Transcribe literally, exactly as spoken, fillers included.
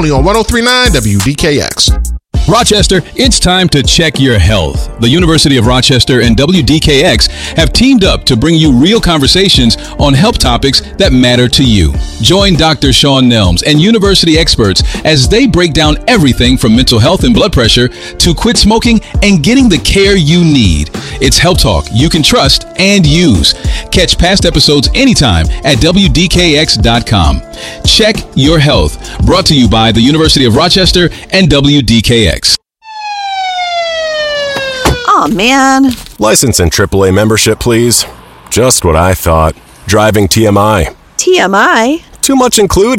Only on ten thirty-nine W D K X. Rochester, it's time to check your health. The University of Rochester and W D K X have teamed up to bring you real conversations on health topics that matter to you. Join Doctor Sean Nelms and university experts as they break down everything from mental health and blood pressure to quit smoking and getting the care you need. It's Health Talk you can trust and use. Catch past episodes anytime at W D K X dot com. Check your health. Brought to you by the University of Rochester and W D K X. Oh, man. License and triple A membership, please. Just what I thought. Driving T M I. T M I? Too much included.